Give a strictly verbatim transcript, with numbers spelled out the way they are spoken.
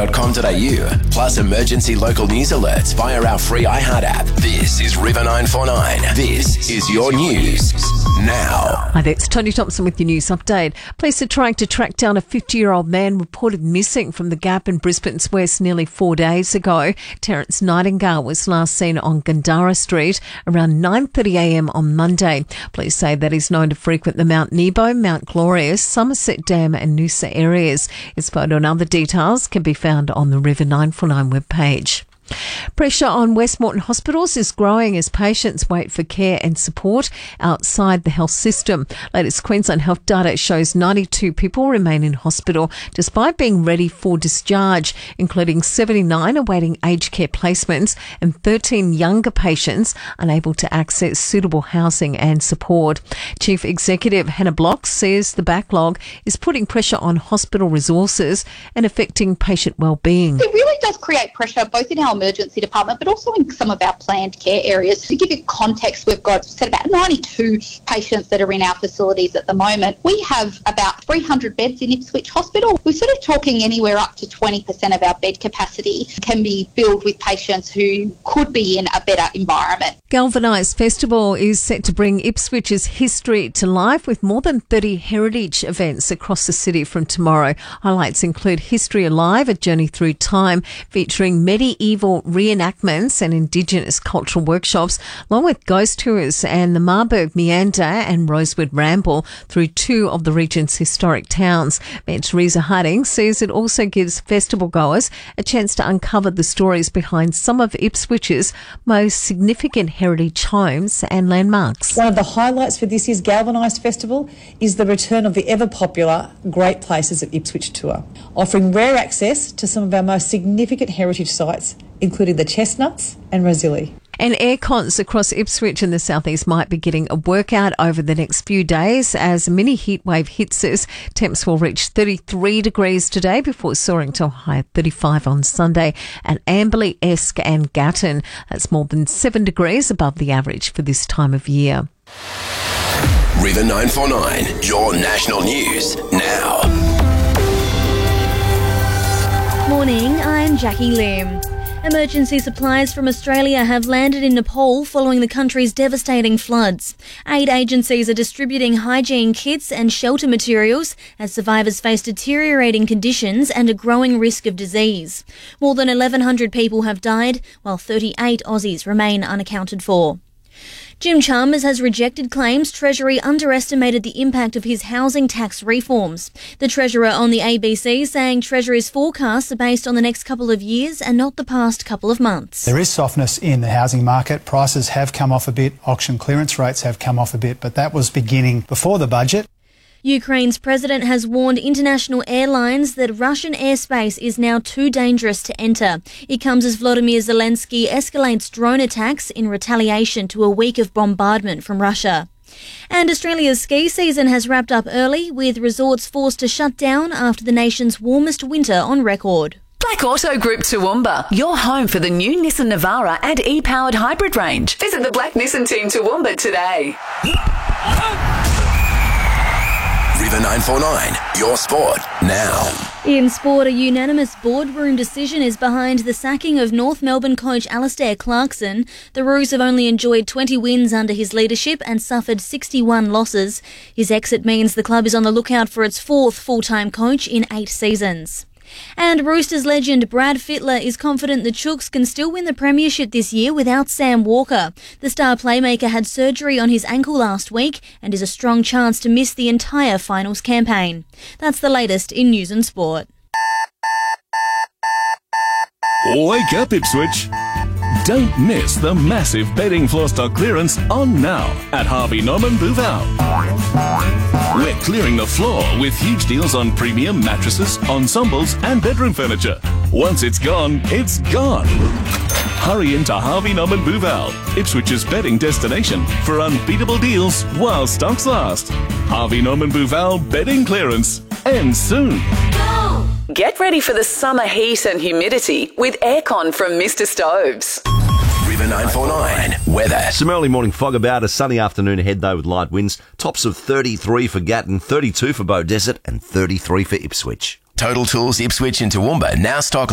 dot com dot a u, plus emergency local news alerts via our free iHeart app. This is River nine four nine. This is your news now. Hi there, it's Tony Thompson with your news update. Police are trying to track down a fifty-year-old man reported missing from the Gap in Brisbane's West nearly four days ago. Terence Nightingale was last seen on Gandara Street around nine thirty a m on Monday. Police say that he's known to frequent the Mount Nebo, Mount Glorious, Somerset Dam and Noosa areas. His photo and other details can be found on the River nine four nine webpage. Pressure on Westmoreton hospitals is growing as patients wait for care and support outside the health system. Latest Queensland Health data shows ninety-two people remain in hospital despite being ready for discharge, including seventy-nine awaiting aged care placements and thirteen younger patients unable to access suitable housing and support. Chief Executive Hannah Block says the backlog is putting pressure on hospital resources and affecting patient wellbeing. It really does create pressure both in our emergency department but also in some of our planned care areas. To give you context, we've got said about ninety-two patients that are in our facilities at the moment. We have about three hundred beds in Ipswich Hospital. We're sort of talking anywhere up to twenty percent of our bed capacity can be filled with patients who could be in a better environment. Galvanise Festival is set to bring Ipswich's history to life with more than thirty heritage events across the city from tomorrow. Highlights include History Alive, a journey through time featuring medieval reenactments and Indigenous cultural workshops, along with ghost tours and the Marburg Meander and Rosewood Ramble through two of the region's historic towns. Mayor Teresa Harding says it also gives festival goers a chance to uncover the stories behind some of Ipswich's most significant heritage homes and landmarks. One of the highlights for this year's Galvanised Festival is the return of the ever-popular Great Places at Ipswich tour, offering rare access to some of our most significant heritage sites, including the Chestnuts and Rosilli. And air cons across Ipswich and the southeast might be getting a workout over the next few days as a mini heatwave hits us. Temps will reach thirty-three degrees today before soaring to a high of thirty-five on Sunday at Amberley, Esk and Gatton. That's more than seven degrees above the average for this time of year. River nine four nine, your national news now. Morning, I'm Jackie Lim. Emergency supplies from Australia have landed in Nepal following the country's devastating floods. Aid agencies are distributing hygiene kits and shelter materials as survivors face deteriorating conditions and a growing risk of disease. More than eleven hundred people have died, while thirty-eight Aussies remain unaccounted for. Jim Chalmers has rejected claims Treasury underestimated the impact of his housing tax reforms. The Treasurer on the A B C saying Treasury's forecasts are based on the next couple of years and not the past couple of months. There is softness in the housing market. Prices have come off a bit. Auction clearance rates have come off a bit, but that was beginning before the budget. Ukraine's president has warned international airlines that Russian airspace is now too dangerous to enter. It comes as Volodymyr Zelensky escalates drone attacks in retaliation to a week of bombardment from Russia. And Australia's ski season has wrapped up early, with resorts forced to shut down after the nation's warmest winter on record. Black Auto Group Toowoomba, your home for the new Nissan Navara and e-powered hybrid range. Visit the Black Nissan team Toowoomba today. River nine four nine, your sport now. In sport, a unanimous boardroom decision is behind the sacking of North Melbourne coach Alastair Clarkson. The Roos have only enjoyed twenty wins under his leadership and suffered sixty-one losses. His exit means the club is on the lookout for its fourth full-time coach in eight seasons. And Roosters legend Brad Fittler is confident the Chooks can still win the premiership this year without Sam Walker. The star playmaker had surgery on his ankle last week and is a strong chance to miss the entire finals campaign. That's the latest in news and sport. Wake up, Ipswich! Don't miss the massive bedding floor stock clearance on now at Harvey Norman Bouval. We're clearing the floor with huge deals on premium mattresses, ensembles and bedroom furniture. Once it's gone, it's gone. Hurry into Harvey Norman Bouval, Ipswich's bedding destination for unbeatable deals while stocks last. Harvey Norman Bouval bedding clearance ends soon. Go! Get ready for the summer heat and humidity with aircon from Mister Stoves. River nine four nine weather. Some early morning fog about. A sunny afternoon ahead though with light winds. Tops of thirty-three for Gatton, thirty-two for Bow Desert and thirty-three for Ipswich. Total Tools Ipswich and Toowoomba now stock